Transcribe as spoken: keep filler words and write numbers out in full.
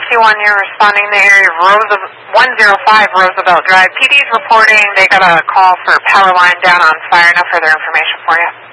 one, you're responding to the area of Roosevelt, one oh five Roosevelt Drive. P D's reporting they got a call for a power line down on fire. No further information for you.